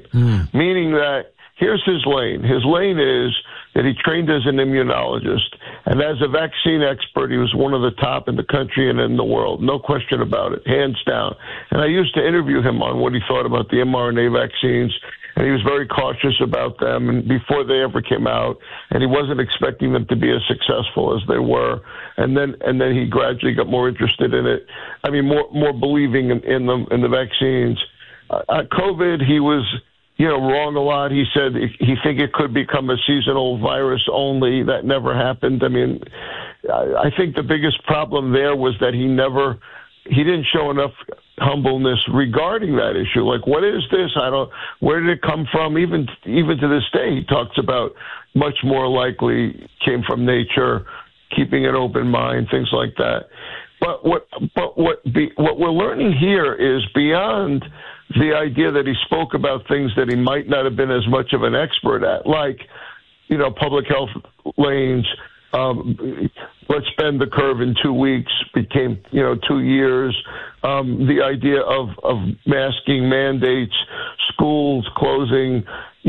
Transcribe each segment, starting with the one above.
meaning that here's his lane. His lane is that he trained as an immunologist, and as a vaccine expert, he was one of the top in the country and in the world. No question about it, hands down. And I used to interview him on what he thought about the mRNA vaccines, and he was very cautious about them and before they ever came out, and he wasn't expecting them to be as successful as they were. And then he gradually got more interested in it. I mean, more believing in them, in the vaccines. COVID, he was wrong a lot. He said he think it could become a seasonal virus only. That never happened. I mean, I think the biggest problem there was that he didn't show enough humbleness regarding that issue. Like, what is this? Where did it come from? Even to this day, he talks about much more likely came from nature, keeping an open mind, things like that. But what we're learning here is beyond the idea that he spoke about things that he might not have been as much of an expert at, like, public health lanes. Let's bend the curve in 2 weeks became, 2 years. The idea of masking mandates, schools closing.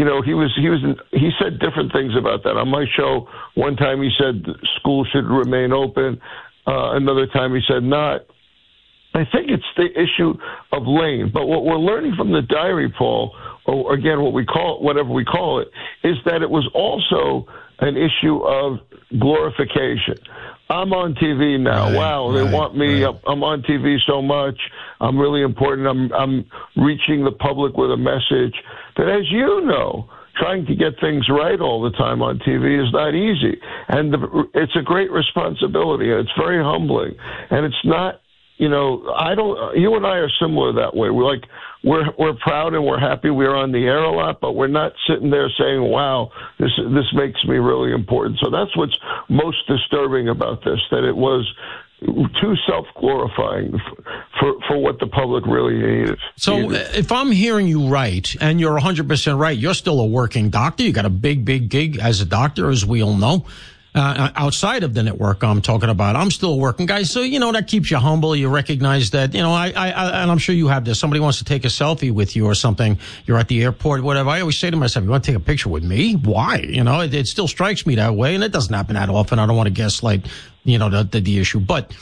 He said different things about that. On my show, one time he said schools should remain open. Another time he said not. I think it's the issue of lane. But what we're learning from the diary, Paul, or again, whatever we call it, is that it was also an issue of glorification. I'm on TV now. Right, wow, they want me. Right. I'm on TV so much. I'm really important. I'm reaching the public with a message that, as you know, trying to get things right all the time on TV is not easy. And it's a great responsibility. And it's very humbling. And it's not, you and I are similar that way. We're proud and we're happy we're on the air a lot, but we're not sitting there saying, wow, this makes me really important. So that's what's most disturbing about this, that it was too self-glorifying for what the public really needed. So if I'm hearing you right, and you're 100% right, you're still a working doctor. You got a big gig as a doctor, as we all know. Outside of the network I'm talking about, I'm still a working guy. So, that keeps you humble. You recognize that, and I'm sure you have this. Somebody wants to take a selfie with you or something. You're at the airport, whatever. I always say to myself, you want to take a picture with me? Why? It still strikes me that way. And it doesn't happen that often. I don't want to guess the issue. But,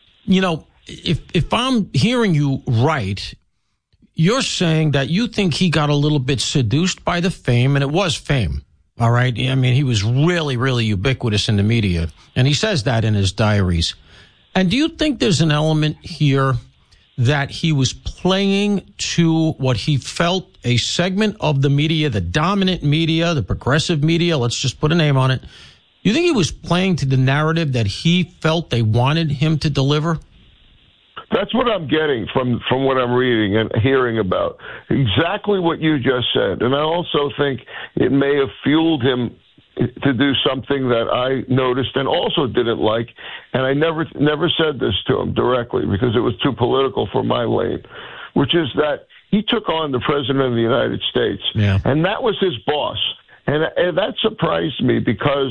if I'm hearing you right, you're saying that you think he got a little bit seduced by the fame, and it was fame. All right. I mean, he was really, really ubiquitous in the media, and he says that in his diaries. And do you think there's an element here that he was playing to what he felt a segment of the media, the dominant media, the progressive media, let's just put a name on it. You think he was playing to the narrative that he felt they wanted him to deliver? That's what I'm getting from what I'm reading and hearing about. Exactly what you just said. And I also think it may have fueled him to do something that I noticed and also didn't like. And I never said this to him directly because it was too political for my lane, which is that he took on the president of the United States. Yeah. And that was his boss. And that surprised me because,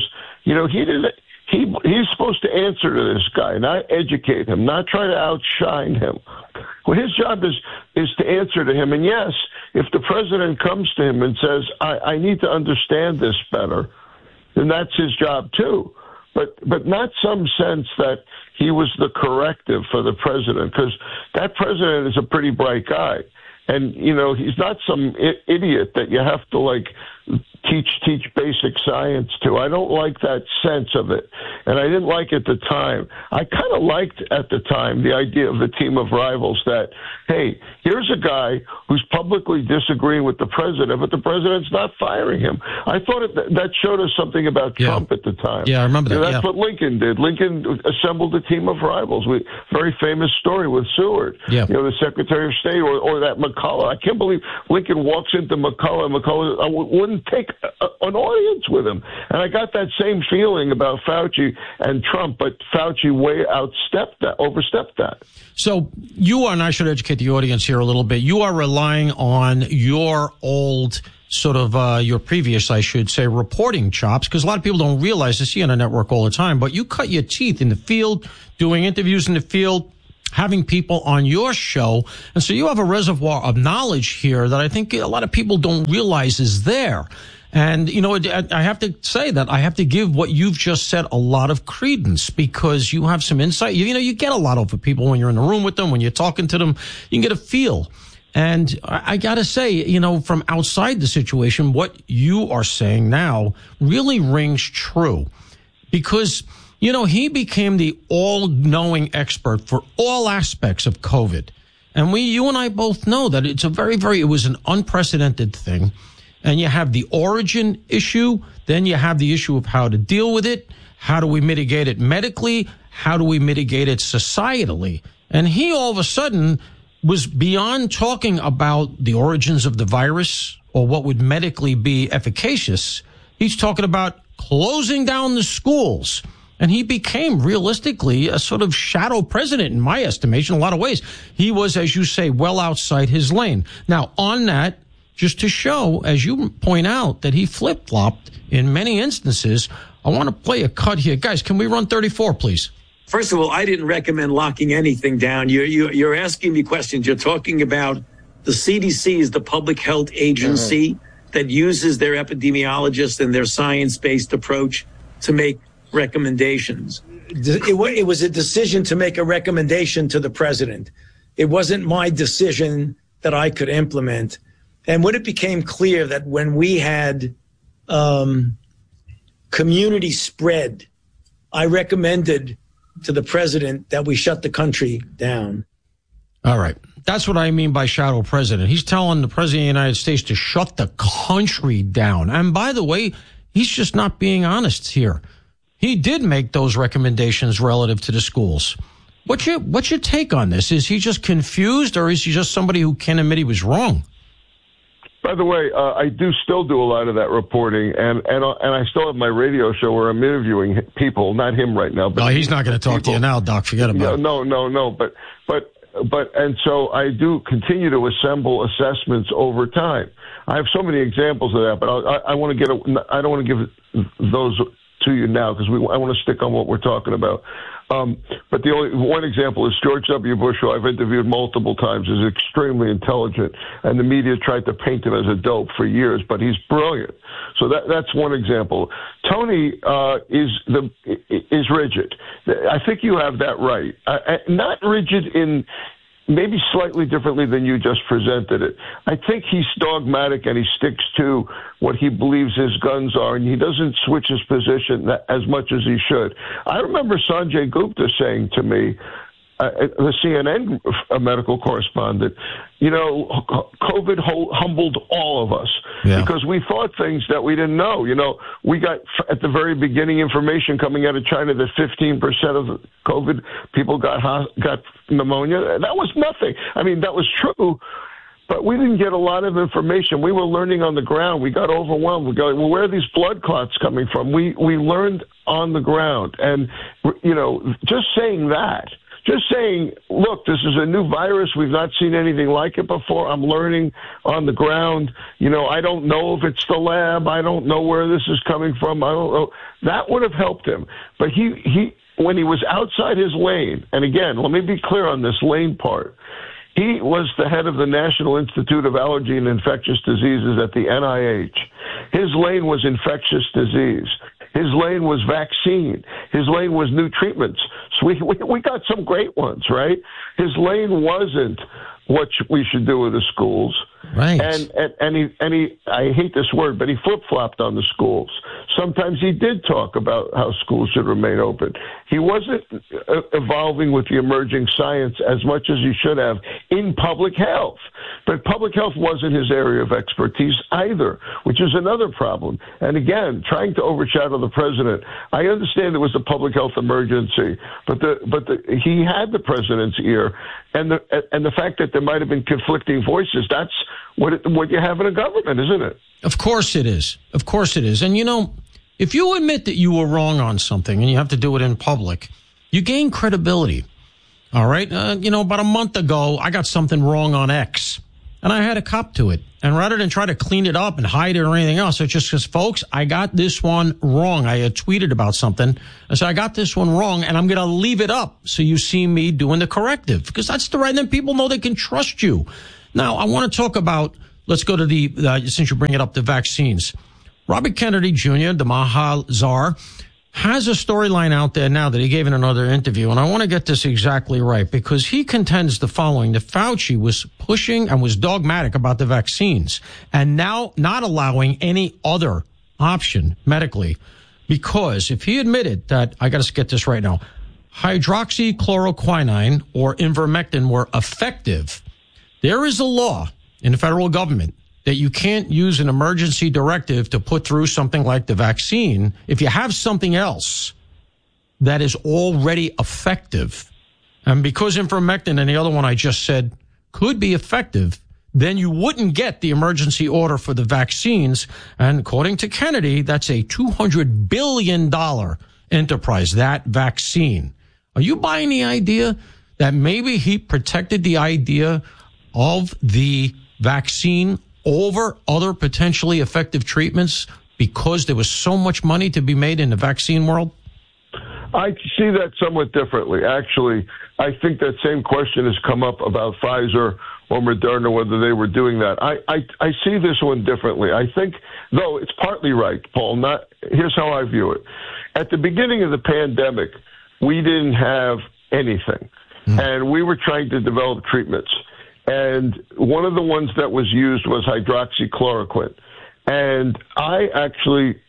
he's supposed to answer to this guy, not educate him, not try to outshine him. Well, his job is to answer to him. And yes, if the president comes to him and says, I need to understand this better, then that's his job too. But not some sense that he was the corrective for the president, because that president is a pretty bright guy. And, he's not some idiot that you have to, teach basic science to. I don't like that sense of it. And I didn't like at the time. I kind of liked at the time the idea of a team of rivals that, hey, here's a guy who's publicly disagreeing with the president, but the president's not firing him. I thought that showed us something about Trump at the time. Yeah, I remember that. That's what Lincoln did. Lincoln assembled a team of rivals. Very famous story with Seward, the Secretary of State, or that McCullough. I can't believe Lincoln walks into McCullough. McCullough wouldn't take an audience with him. And I got that same feeling about Fauci and Trump, but Fauci way overstepped that. So you are, and I should educate the audience here a little bit, you are relying on your old your previous, I should say, reporting chops, because a lot of people don't realize, they see on the network all the time, but you cut your teeth in the field, doing interviews in the field, having people on your show. And so you have a reservoir of knowledge here that I think a lot of people don't realize is there. And, you know, I have to say that I have to give what you've just said a lot of credence because you have some insight. You know, you get a lot over people when you're in the room with them, when you're talking to them, you can get a feel. And I got to say, you know, from outside the situation, what you are saying now really rings true because, you know, he became the all-knowing expert for all aspects of COVID. And you and I both know that it's it was an unprecedented thing. And you have the origin issue. Then you have the issue of how to deal with it. How do we mitigate it medically? How do we mitigate it societally? And he all of a sudden was beyond talking about the origins of the virus or what would medically be efficacious. He's talking about closing down the schools. And he became realistically a sort of shadow president in my estimation, in a lot of ways. He was, as you say, well outside his lane. Now, on that, just to show, as you point out, that he flip-flopped in many instances, I want to play a cut here. Guys, can we run 34, please? First of all, I didn't recommend locking anything down. You're asking me questions. You're talking about the CDC is the public health agency that uses their epidemiologists and their science-based approach to make recommendations. It was a decision to make a recommendation to the president. It wasn't my decision that I could implement. And when it became clear that when we had community spread, I recommended to the president that we shut the country down. All right. That's what I mean by shadow president. He's telling the president of the United States to shut the country down. And by the way, he's just not being honest here. He did make those recommendations relative to the schools. What's your take on this? Is he just confused or is he just somebody who can't admit he was wrong? By the way, I do still do a lot of that reporting, and I still have my radio show where I'm interviewing people, not him right now. But no, he's not going to talk to you now, Doc. Forget about it. No. But and so I do continue to assemble assessments over time. I have so many examples of that, but I want to I don't want to give those to you now because I want to stick on what we're talking about. But the only one example is George W. Bush, who I've interviewed multiple times, is extremely intelligent, and the media tried to paint him as a dope for years, but he's brilliant. So that's one example. Tony is rigid. I think you have that right. Not rigid in maybe slightly differently than you just presented it. I think he's dogmatic and he sticks to what he believes his guns are, and he doesn't switch his position as much as he should. I remember Sanjay Gupta saying to me, the CNN medical correspondent, you know, COVID humbled all of us because we thought things that we didn't know. You know, we got at the very beginning information coming out of China that 15% of COVID people got pneumonia. That was nothing. I mean, that was true. But we didn't get a lot of information. We were learning on the ground. We got overwhelmed. We go, well, where are these blood clots coming from? We learned on the ground. And, you know, just saying, look, this is a new virus. We've not seen anything like it before. I'm learning on the ground. You know, I don't know if it's the lab. I don't know where this is coming from. I don't know. That would have helped him. But he when he was outside his lane, and again, let me be clear on this lane part. He was the head of the National Institute of Allergy and Infectious Diseases at the NIH. His lane was infectious disease. His lane was vaccine. His lane was new treatments. So we got some great ones, right? His lane wasn't what we should do with the schools. Right. And he I hate this word, but he flip-flopped on the schools. Sometimes he did talk about how schools should remain open. He wasn't evolving with the emerging science as much as he should have in public health. But public health wasn't his area of expertise either, which is another problem. And again, trying to overshadow the president. I understand it was a public health emergency, but he had the president's ear, and the fact that there might have been conflicting voices. That's what you have in a government, isn't it? Of course it is. Of course it is. And, you know, if you admit that you were wrong on something and you have to do it in public, you gain credibility. All right. You know, about a month ago, I got something wrong on X and I had to cop to it. And rather than try to clean it up and hide it or anything else, it's just because, folks, I got this one wrong. I had tweeted about something. I said, I got this one wrong, and I'm going to leave it up so you see me doing the corrective, because that's the right. Then people know they can trust you. Now, I want to talk about, let's go to the, since you bring it up, the vaccines. Robert Kennedy Jr., the Mahal Czar, has a storyline out there now that he gave in another interview, and I want to get this exactly right, because he contends the following: that Fauci was pushing and was dogmatic about the vaccines and now not allowing any other option medically, because if he admitted that, I got to get this right now, hydroxychloroquine or ivermectin were effective, there is a law in the federal government that you can't use an emergency directive to put through something like the vaccine if you have something else that is already effective. And because ivermectin and the other one I just said could be effective, then you wouldn't get the emergency order for the vaccines. And according to Kennedy, that's a $200 billion enterprise, that vaccine. Are you buying the idea that maybe he protected the idea of the vaccine over other potentially effective treatments because there was so much money to be made in the vaccine world? I see that somewhat differently. Actually, I think that same question has come up about Pfizer or Moderna, whether they were doing that. I see this one differently. I think, though, it's partly right, Paul. Here's how I view it. At the beginning of the pandemic, we didn't have anything, and we were trying to develop treatments. And one of the ones that was used was hydroxychloroquine. And I actually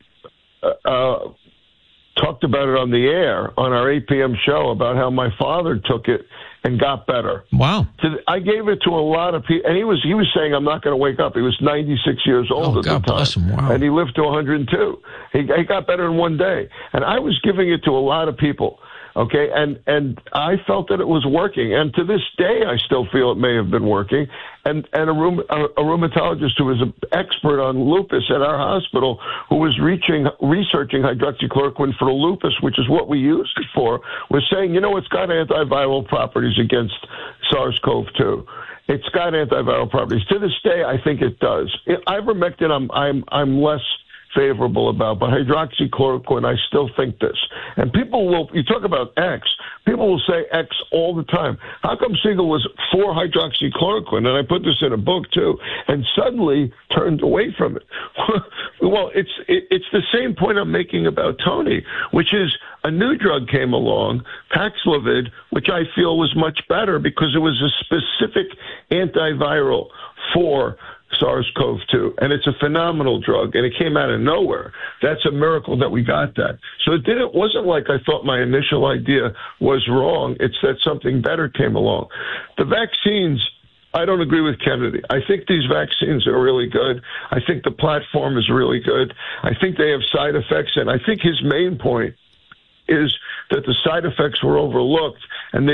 talked about it on the air on our 8 p.m. show about how my father took it and got better. Wow. I gave it to a lot of people. And he was saying, I'm not going to wake up. He was 96 years old at the time. Bless him. Wow. And he lived to 102. He got better in one day. And I was giving it to a lot of people. Okay, and I felt that it was working, and to this day, I still feel it may have been working. And a rheumatologist who was an expert on lupus at our hospital, who was researching hydroxychloroquine for the lupus, which is what we used it for, was saying, it's got antiviral properties against SARS-CoV-2. It's got antiviral properties. To this day, I think it does. Ivermectin, I'm less favorable about, but hydroxychloroquine, I still think this. And you talk about X, people will say X all the time. How come Siegel was for hydroxychloroquine? And I put this in a book too, and suddenly turned away from it. Well, it's the same point I'm making about Tony, which is a new drug came along, Paxlovid, which I feel was much better because it was a specific antiviral for SARS-CoV-2, and it's a phenomenal drug, and it came out of nowhere. That's a miracle that we got that. So it wasn't like I thought my initial idea was wrong. It's that something better came along. The vaccines, I don't agree with Kennedy. I think these vaccines are really good. I think the platform is really good. I think they have side effects, and I think his main point is that the side effects were overlooked and they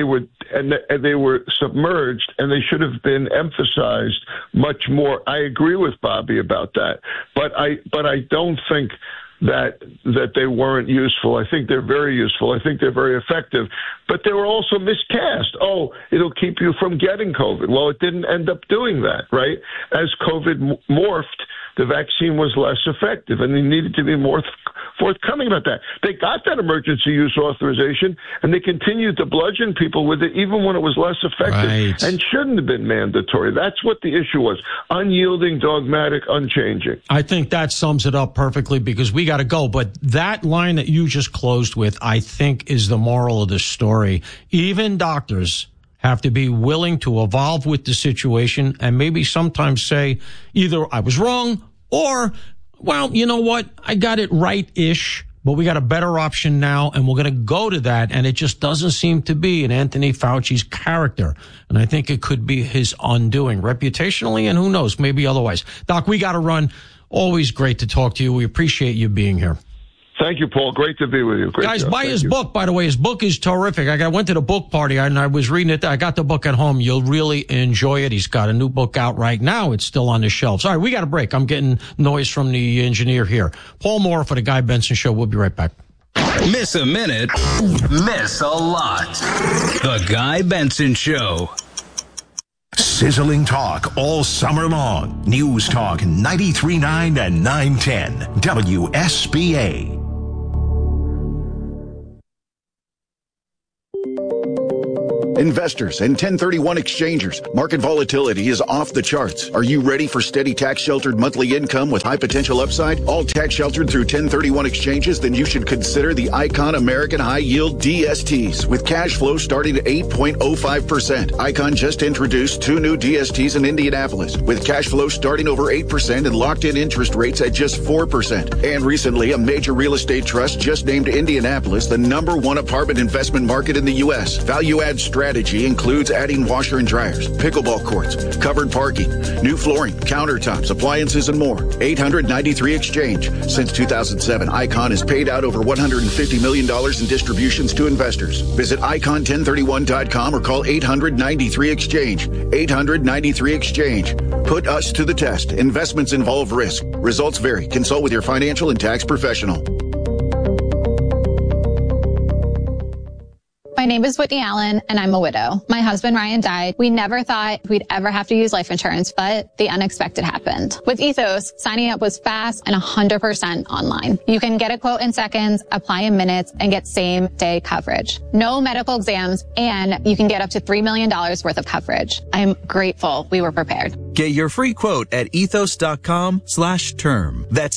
were submerged, and they should have been emphasized much more. I agree with Bobby about that, but I don't think that they weren't useful. I think they're very useful. I think they're very effective, but they were also miscast. Oh, it'll keep you from getting COVID. Well, it didn't end up doing that, right? As COVID morphed, the vaccine was less effective, and they needed to be more forthcoming about that. They got that emergency use authorization, and they continued to bludgeon people with it even when it was less effective and shouldn't have been mandatory. That's what the issue was: unyielding, dogmatic, unchanging. I think that sums it up perfectly, because we got to go. But that line that you just closed with, I think, is the moral of the story. Even doctors have to be willing to evolve with the situation and maybe sometimes say either I was wrong or, well, you know what, I got it right-ish, but we got a better option now, and we're going to go to that. And it just doesn't seem to be in Anthony Fauci's character. And I think it could be his undoing reputationally, and who knows, maybe otherwise. Doc, we got to run. Always great to talk to you. We appreciate you being here. Thank you, Paul. Great to be with you. Great Guys, job. buy his book, by the way. His book is terrific. I went to the book party, and I was reading it. I got the book at home. You'll really enjoy it. He's got a new book out right now. It's still on the shelves. All right, we got a break. I'm getting noise from the engineer here. Paul Moore for the Guy Benson Show. We'll be right back. Miss a minute, miss a lot. The Guy Benson Show. Sizzling talk all summer long. News Talk 93.9 and 910 WSBA. Investors and 1031 exchangers, market volatility is off the charts. Are you ready for steady tax-sheltered monthly income with high potential upside? All tax-sheltered through 1031 exchanges? Then you should consider the Icon American High Yield DSTs with cash flow starting at 8.05%. Icon just introduced 2 new DSTs in Indianapolis with cash flow starting over 8% and locked-in interest rates at just 4%. And recently, a major real estate trust just named Indianapolis the #1 apartment investment market in the U.S. Value-add strategy includes adding washer and dryers, pickleball courts, covered parking, new flooring, countertops, appliances, and more. 893 Exchange. Since 2007, Icon has paid out over $150 million in distributions to investors. Visit icon1031.com or call 800-93-EXCHANGE. 800-93-EXCHANGE. Put us to the test. Investments involve risk. Results vary. Consult with your financial and tax professional. My name is Whitney Allen, and I'm a widow. My husband, Ryan, died. We never thought we'd ever have to use life insurance, but the unexpected happened. With Ethos, signing up was fast and 100% online. You can get a quote in seconds, apply in minutes, and get same-day coverage. No medical exams, and you can get up to $3 million worth of coverage. I'm grateful we were prepared. Get your free quote at ethos.com/term. That's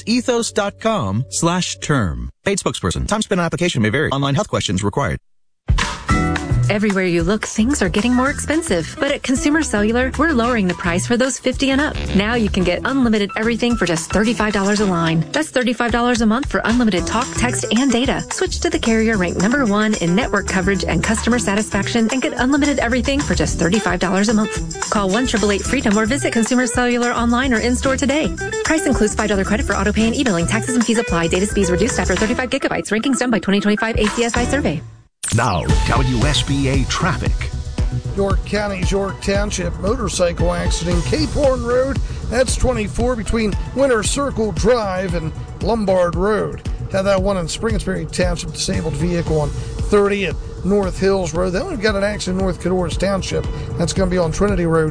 ethos.com/term. Paid spokesperson. Time spent on application may vary. Online health questions required. Everywhere you look, things are getting more expensive. But at Consumer Cellular, we're lowering the price for those 50 and up. Now you can get unlimited everything for just $35 a line. That's $35 a month for unlimited talk, text, and data. Switch to the carrier ranked #1 in network coverage and customer satisfaction and get unlimited everything for just $35 a month. Call 1-888-FREEDOM or visit Consumer Cellular online or in-store today. Price includes $5 credit for auto pay and e-billing. Taxes and fees apply. Data speeds reduced after 35 gigabytes. Rankings done by 2025 ACSI survey. Now, WSBA traffic. York County's York Township motorcycle accident, Cape Horn Road. That's 24 between Winter Circle Drive and Lombard Road. Had that one in Springersbury Township, disabled vehicle on 30 at North Hills Road. Then we've got an accident in North Cadorus Township. That's going to be on Trinity Road,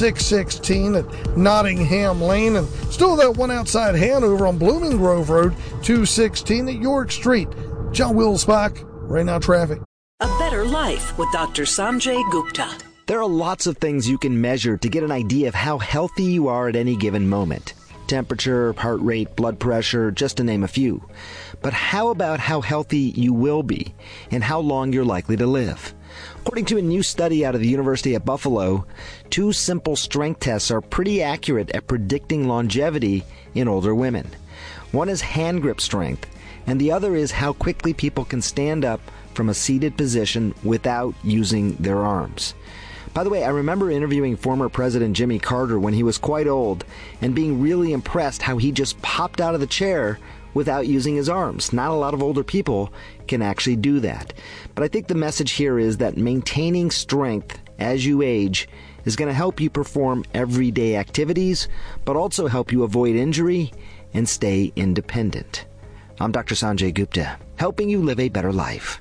616 at Nottingham Lane. And still that one outside Hanover on Blooming Grove Road, 216 at York Street. John Wilsbach, right now traffic. A better life with Dr. Sanjay Gupta. There are lots of things you can measure to get an idea of how healthy you are at any given moment. Temperature, heart rate, blood pressure, just to name a few. But how about how healthy you will be and how long you're likely to live? According to a new study out of the University of Buffalo, 2 simple strength tests are pretty accurate at predicting longevity in older women. One is hand grip strength, and the other is how quickly people can stand up from a seated position without using their arms. By the way, I remember interviewing former President Jimmy Carter when he was quite old and being really impressed how he just popped out of the chair without using his arms. Not a lot of older people can actually do that. But I think the message here is that maintaining strength as you age is going to help you perform everyday activities, but also help you avoid injury and stay independent. I'm Dr. Sanjay Gupta, helping you live a better life.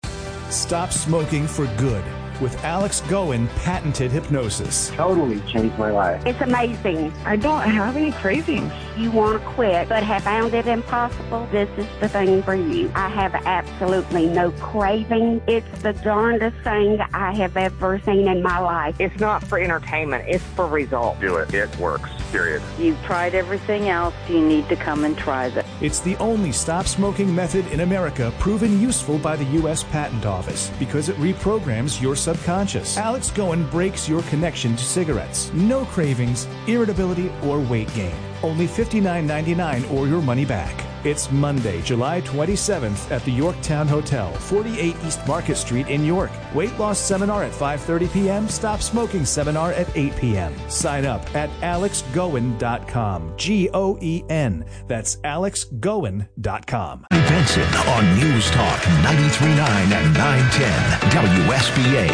Stop smoking for good with Alex Goen patented hypnosis. Totally changed my life. It's amazing. I don't have any cravings. You want to quit but have found it impossible? This is the thing for you. I have absolutely no craving. It's the darndest thing I have ever seen in my life. It's not for entertainment. It's for results. Do it. It works. Period. You've tried everything else. You need to come and try this. It's the only stop smoking method in America proven useful by the U.S. Patent Office because it reprograms your subconscious. Alex Goen breaks your connection to cigarettes. No cravings, irritability, or weight gain. Only $59.99 or your money back. It's Monday, July 27th at the Yorktown Hotel, 48 East Market Street in York. Weight loss seminar at 5:30 p.m. Stop smoking seminar at 8 p.m. Sign up at alexgoen.com. Goen. That's alexgoen.com. Benson on News Talk 93.9 and 910 WSBA.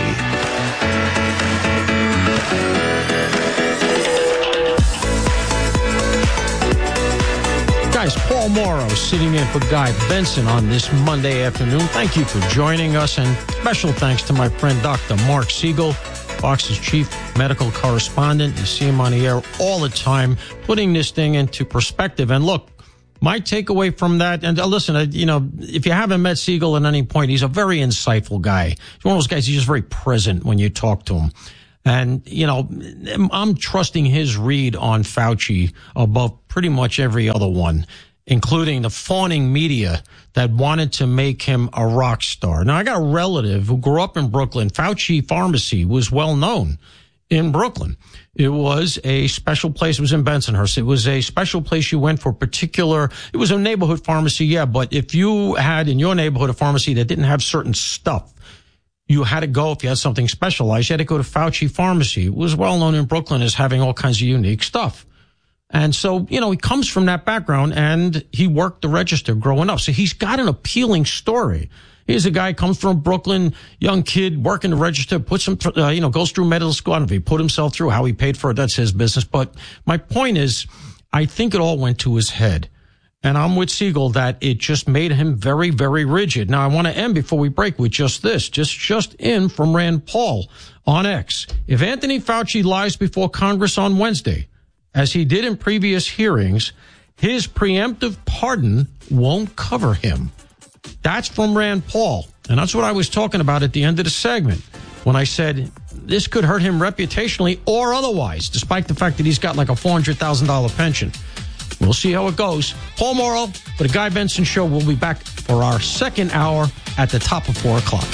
Guys, Paul Morrow sitting in for Guy Benson on this Monday afternoon. Thank you for joining us, and special thanks to my friend Dr. Mark Siegel, Fox's chief medical correspondent. You see him on the air all the time, putting this thing into perspective. And look, my takeaway from that, and listen, if you haven't met Siegel at any point, he's a very insightful guy. He's one of those guys, he's just very present when you talk to him. And, I'm trusting his read on Fauci above pretty much every other one, including the fawning media that wanted to make him a rock star. Now, I got a relative who grew up in Brooklyn. Fauci Pharmacy was well known in Brooklyn. It was a special place. It was in Bensonhurst. It was a special place you went for particular. It was a neighborhood pharmacy, yeah, but if you had in your neighborhood a pharmacy that didn't have certain stuff, you had to go, if you had something specialized, you had to go to Fauci Pharmacy. It was well known in Brooklyn as having all kinds of unique stuff. And so, he comes from that background, and he worked the register growing up. So he's got an appealing story. Here's a guy, comes from Brooklyn, young kid, working the register, puts him, goes through medical school. I don't know if he put himself through, how he paid for it, that's his business. But my point is, I think it all went to his head. And I'm with Siegel that it just made him very, very rigid. Now, I want to end before we break with just this, just in from Rand Paul on X. If Anthony Fauci lies before Congress on Wednesday, as he did in previous hearings, his preemptive pardon won't cover him. That's from Rand Paul. And that's what I was talking about at the end of the segment when I said this could hurt him reputationally or otherwise, despite the fact that he's got like a $400,000 pension. We'll see how it goes. Paul Morrell for the Guy Benson Show. We'll be back for our second hour at the top of 4 o'clock.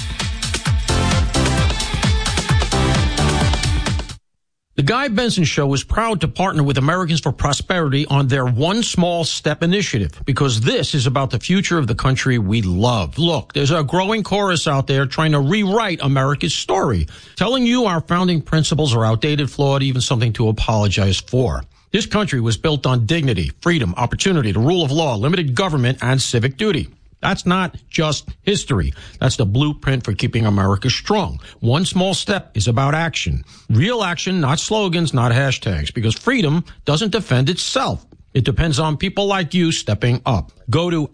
The Guy Benson Show is proud to partner with Americans for Prosperity on their One Small Step initiative, because this is about the future of the country we love. Look, there's a growing chorus out there trying to rewrite America's story, telling you our founding principles are outdated, flawed, even something to apologize for. This country was built on dignity, freedom, opportunity, the rule of law, limited government, and civic duty. That's not just history. That's the blueprint for keeping America strong. One small step is about action. Real action, not slogans, not hashtags, because freedom doesn't defend itself. It depends on people like you stepping up. Go to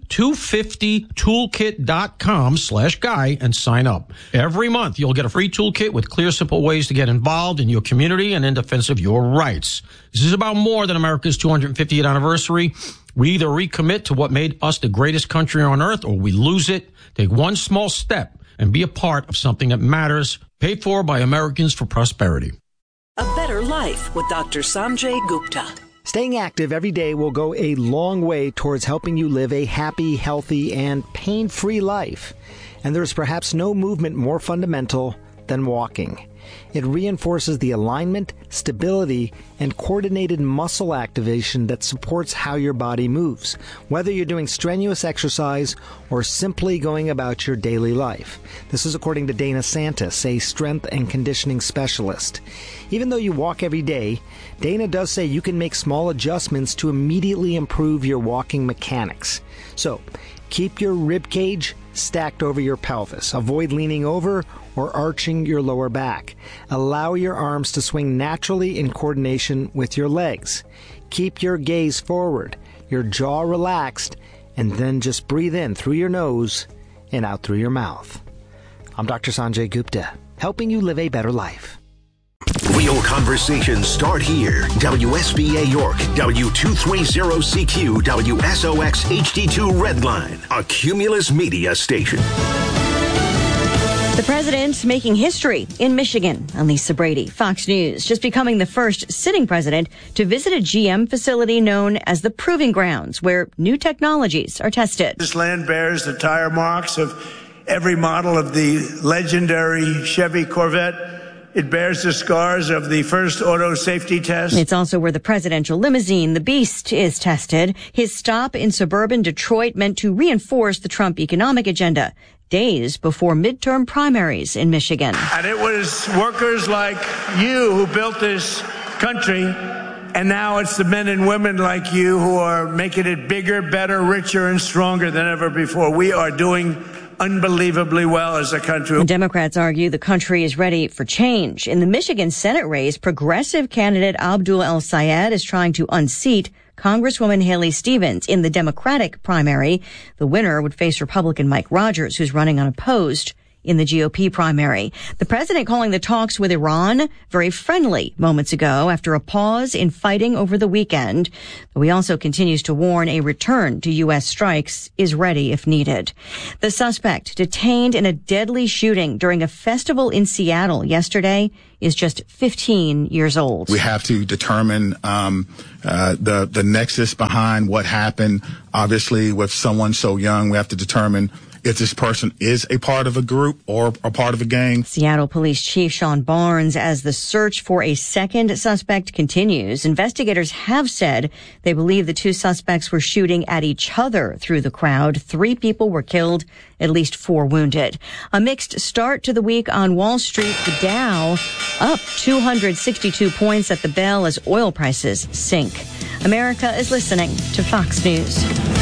a250toolkit.com/guy and sign up. Every month, you'll get a free toolkit with clear, simple ways to get involved in your community and in defense of your rights. This is about more than America's 250th anniversary. We either recommit to what made us the greatest country on earth, or we lose it. Take one small step and be a part of something that matters. Paid for by Americans for Prosperity. A Better Life with Dr. Sanjay Gupta. Staying active every day will go a long way towards helping you live a happy, healthy, and pain-free life. And there is perhaps no movement more fundamental than walking. It reinforces the alignment, stability, and coordinated muscle activation that supports how your body moves, whether you're doing strenuous exercise or simply going about your daily life. This is according to Dana Santis, a strength and conditioning specialist. Even though you walk every day, Dana does say you can make small adjustments to immediately improve your walking mechanics. So, keep your rib cage stacked over your pelvis. Avoid leaning over or arching your lower back. Allow your arms to swing naturally in coordination with your legs. Keep your gaze forward, your jaw relaxed, and then just breathe in through your nose and out through your mouth. I'm Dr. Sanjay Gupta, helping you live a better life. Real conversations start here. WSBA York, W230CQ, WSOX HD2 Redline, a Cumulus Media station. The president making history in Michigan. I'm Lisa Brady, Fox News, just becoming the first sitting president to visit a GM facility known as the Proving Grounds, where new technologies are tested. This land bears the tire marks of every model of the legendary Chevy Corvette. It bears the scars of the first auto safety test. It's also where the presidential limousine, the Beast, is tested. His stop in suburban Detroit meant to reinforce the Trump economic agenda, days before midterm primaries in Michigan. And it was workers like you who built this country, and now it's the men and women like you who are making it bigger, better, richer, and stronger than ever before. We are doing unbelievably well as a country. The Democrats argue the country is ready for change. In the Michigan Senate race, progressive candidate Abdul El-Sayed is trying to unseat Congresswoman Haley Stevens in the Democratic primary. The winner would face Republican Mike Rogers, who's running unopposed in the GOP primary. The president calling the talks with Iran very friendly moments ago after a pause in fighting over the weekend. Though he also continues to warn a return to U.S. strikes is ready if needed. The suspect detained in a deadly shooting during a festival in Seattle yesterday is just 15 years old. We have to determine the nexus behind what happened. Obviously, with someone so young, we have to determine if this person is a part of a group or a part of a gang. Seattle Police Chief Sean Barnes, as the search for a second suspect continues, investigators have said they believe the two suspects were shooting at each other through the crowd. 3 people were killed, at least 4 wounded. A mixed start to the week on Wall Street. The Dow up 262 points at the bell as oil prices sink. America is listening to Fox News.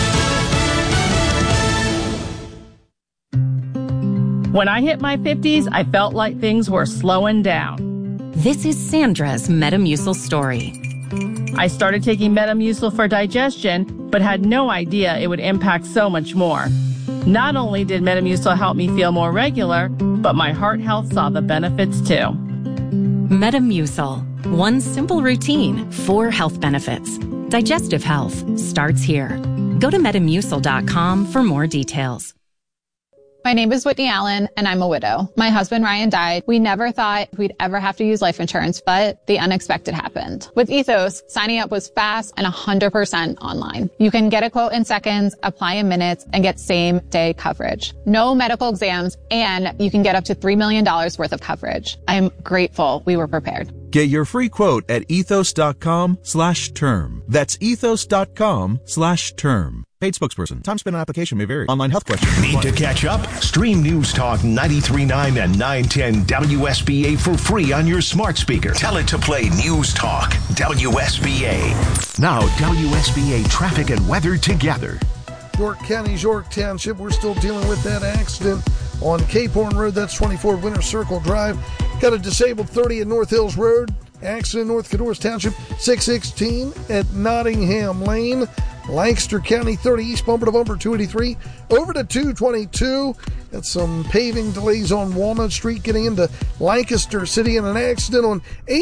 When I hit my 50s, I felt like things were slowing down. This is Sandra's Metamucil story. I started taking Metamucil for digestion, but had no idea it would impact so much more. Not only did Metamucil help me feel more regular, but my heart health saw the benefits too. Metamucil. One simple routine, 4 health benefits. Digestive health starts here. Go to Metamucil.com for more details. My name is Whitney Allen, and I'm a widow. My husband, Ryan, died. We never thought we'd ever have to use life insurance, but the unexpected happened. With Ethos, signing up was fast and 100% online. You can get a quote in seconds, apply in minutes, and get same-day coverage. No medical exams, and you can get up to $3 million worth of coverage. I'm grateful we were prepared. Get your free quote at ethos.com/term. That's ethos.com/term. Paid spokesperson. Time spent on application may vary. Online health questions. Need to catch up? Stream News Talk 93.9 and 910 WSBA for free on your smart speaker. Tell it to play News Talk WSBA. Now WSBA traffic and weather together. York County's York Township. We're still dealing with that accident on Cape Horn Road. That's 24 Winter Circle Drive. Got a disabled 30 at North Hills Road. Accident North Cadorus Township. 616 at Nottingham Lane. Lancaster County 30 east bumper to bumper 283 over to 222. Got some paving delays on Walnut Street getting into Lancaster City, and an accident on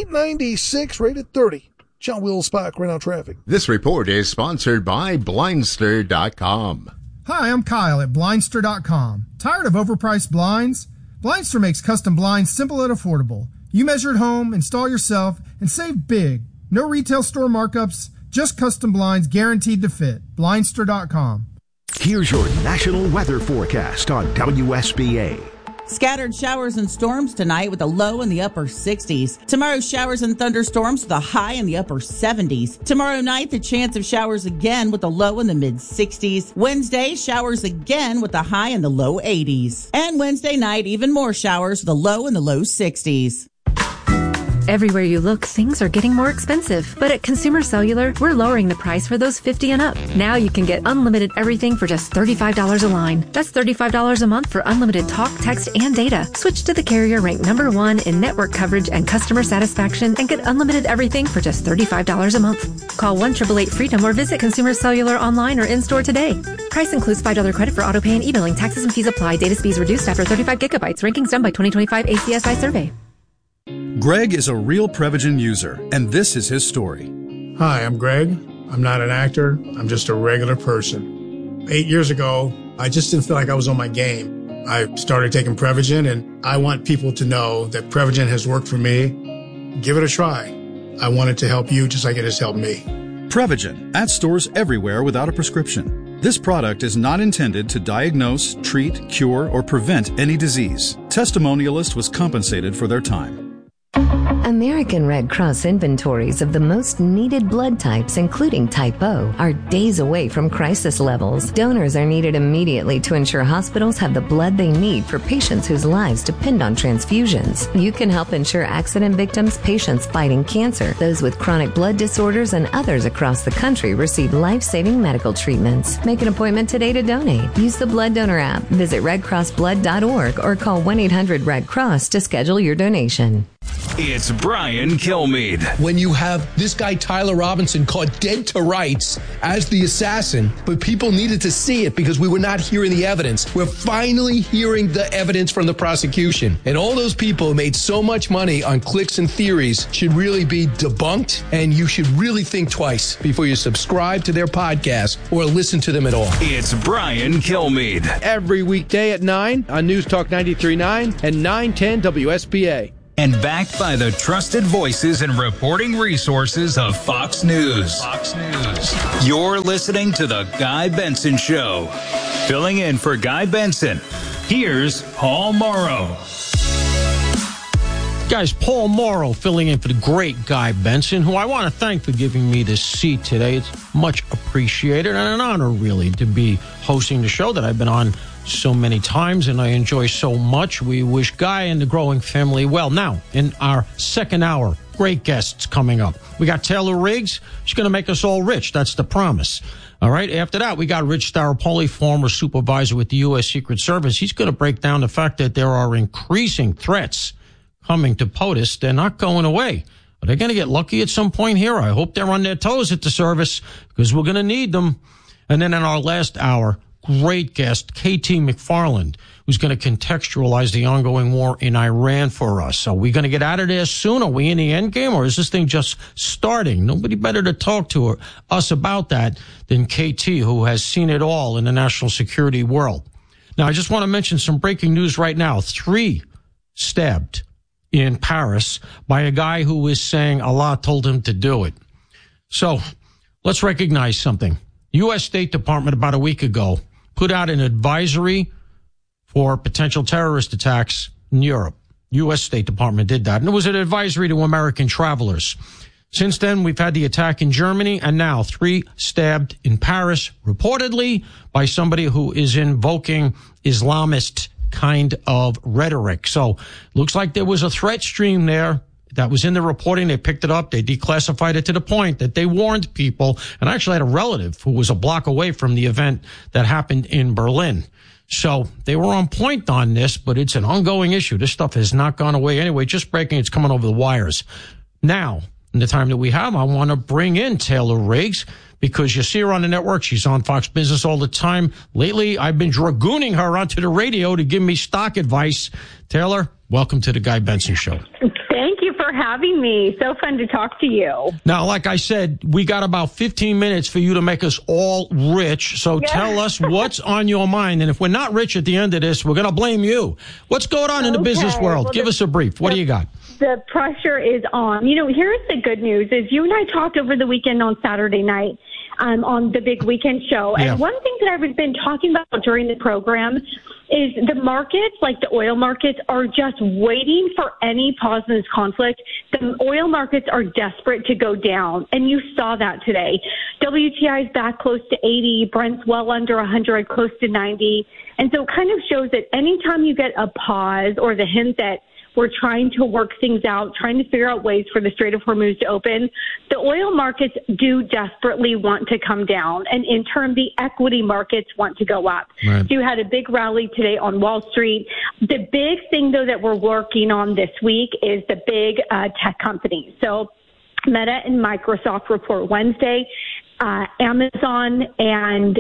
896 right at 30. John Will Spock right now traffic. This report is sponsored by Blindster.com. Hi, I'm Kyle at Blindster.com. Tired of overpriced blinds? Blindster makes custom blinds simple and affordable. You measure at home, install yourself, and save big. No retail store markups, just custom blinds guaranteed to fit. Blindster.com. Here's your national weather forecast on WSBA. Scattered showers and storms tonight with a low in the upper 60s. Tomorrow, showers and thunderstorms with a high in the upper 70s. Tomorrow night, the chance of showers again with a low in the mid 60s. Wednesday, showers again with a high in the low 80s. And Wednesday night, even more showers with a low in the low 60s. Everywhere you look, things are getting more expensive. But at Consumer Cellular, we're lowering the price for those 50 and up. Now you can get unlimited everything for just $35 a line. That's $35 a month for unlimited talk, text, and data. Switch to the carrier ranked #1 in network coverage and customer satisfaction and get unlimited everything for just $35 a month. Call 1-888-FREEDOM or visit Consumer Cellular online or in-store today. Price includes $5 credit for autopay and e-billing. Taxes and fees apply. Data speeds reduced after 35 gigabytes. Rankings done by 2025 ACSI survey. Greg is a real Prevagen user, and this is his story. Hi, I'm Greg. I'm not an actor. I'm just a regular person. 8 years ago, I just didn't feel like I was on my game. I started taking Prevagen, and I want people to know that Prevagen has worked for me. Give it a try. I want it to help you just like it has helped me. Prevagen, at stores everywhere without a prescription. This product is not intended to diagnose, treat, cure, or prevent any disease. Testimonialist was compensated for their time. American Red Cross inventories of the most needed blood types, including Type O, are days away from crisis levels. Donors are needed immediately to ensure hospitals have the blood they need for patients whose lives depend on transfusions. You can help ensure accident victims, patients fighting cancer, those with chronic blood disorders, and others across the country receive life-saving medical treatments. Make an appointment today to donate. Use the Blood Donor app, visit redcrossblood.org, or call 1-800-RED-CROSS to schedule your donation. It's Brian Kilmeade. When you have this guy, Tyler Robinson, caught dead to rights as the assassin, but people needed to see it because we were not hearing the evidence. We're finally hearing the evidence from the prosecution. And all those people who made so much money on clicks and theories should really be debunked, and you should really think twice before you subscribe to their podcast or listen to them at all. It's Brian Kilmeade. Every weekday at 9 on News Talk 93.9 and 910 WSBA. And backed by the trusted voices and reporting resources of Fox News. You're listening to The Guy Benson Show. Filling in for Guy Benson, here's Paul Morrow. Guys, Paul Morrow filling in for the great Guy Benson, who I want to thank for giving me this seat today. It's much appreciated and an honor, really, to be hosting the show that I've been on so many times and I enjoy so much. We wish Guy and the growing family well. Now, in our second hour, great guests coming up. We got Taylor Riggs. She's going to make us all rich. That's the promise. All right. After that, we got Rich Staropoli, former supervisor with the U.S. Secret Service. He's going to break down the fact that there are increasing threats coming to POTUS. They're not going away. Are they going to get lucky at some point here? I hope they're on their toes at the service because we're going to need them. And then in our last hour, great guest, KT McFarland, who's going to contextualize the ongoing war in Iran for us. Are we going to get out of there soon? Are we in the end game, or is this thing just starting? Nobody better to talk to us about that than KT, who has seen it all in the national security world. Now, I just want to mention some breaking news right now. 3 stabbed in Paris by a guy who is saying Allah told him to do it. So let's recognize something. U.S. State Department about a week ago put out an advisory for potential terrorist attacks in Europe. U.S. State Department did that, and it was an advisory to American travelers. Since then, we've had the attack in Germany, and now 3 stabbed in Paris, reportedly by somebody who is invoking Islamist kind of rhetoric. So looks like there was a threat stream there. That was in the reporting. They picked it up. They declassified it to the point that they warned people. And I actually had a relative who was a block away from the event that happened in Berlin. So they were on point on this, but it's an ongoing issue. This stuff has not gone away anyway. Just breaking, it's coming over the wires. Now, in the time that we have, I want to bring in Taylor Riggs because you see her on the network. She's on Fox Business all the time. Lately, I've been dragooning her onto the radio to give me stock advice. Taylor, welcome to the Guy Benson Show. Thank you for having me. So fun to talk to you. Now, like I said, we got about 15 minutes for you to make us all rich. So tell us what's on your mind. And if we're not rich at the end of this, we're going to blame you. What's going on in the business world? Give us a brief. What do you got? The pressure is on. You know, here's the good news is you and I talked over the weekend on Saturday night on the big weekend show. And one thing that I've been talking about during the program is the markets, like the oil markets, are just waiting for any pause in this conflict. The oil markets are desperate to go down, and you saw that today. WTI is back close to 80, Brent's well under 100, close to 90. And so it kind of shows that anytime you get a pause or the hint that we're trying to work things out, trying to figure out ways for the Strait of Hormuz to open, the oil markets do desperately want to come down. And in turn, the equity markets want to go up. Right. So you had a big rally today on Wall Street. The big thing, though, that we're working on this week is the big tech companies. So Meta and Microsoft report Wednesday. Amazon and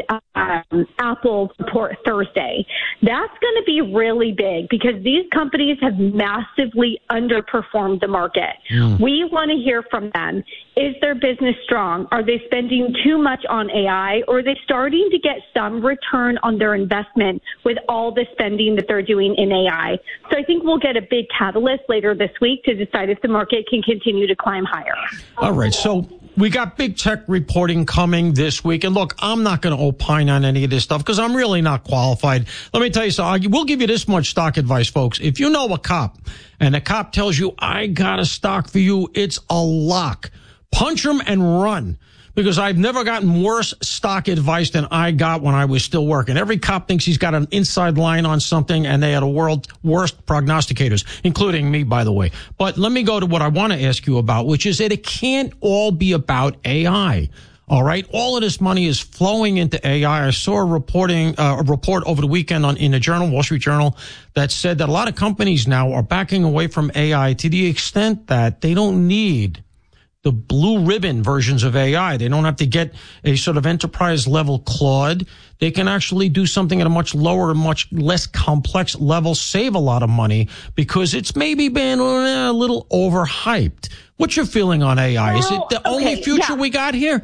Apple report Thursday. That's going to be really big because these companies have massively underperformed the market. We want to hear from them. Is their business strong? Are they spending too much on AI, or are they starting to get some return on their investment with all the spending that they're doing in AI? So I think we'll get a big catalyst later this week to decide if the market can continue to climb higher. All right. So we got big tech reporting coming this week. And look, I'm not going to opine on any of this stuff because I'm really not qualified. Let me tell you something. We'll give you this much stock advice, folks. If you know a cop and the cop tells you, I got a stock for you, it's a lock. Punch him and run. Because I've never gotten worse stock advice than I got when I was still working. Every cop thinks he's got an inside line on something, and they are the world's worst prognosticators, including me, by the way. But let me go to what I want to ask you about, which is that it can't all be about AI. All right. All of this money is flowing into AI. I saw a report over the weekend in the Journal, Wall Street Journal, that said that a lot of companies now are backing away from AI to the extent that they don't need the blue ribbon versions of AI. They don't have to get a sort of enterprise level Claude. They can actually do something at a much lower, much less complex level, save a lot of money because it's maybe been a little overhyped. What's your feeling on AI? Is it the only future we got here?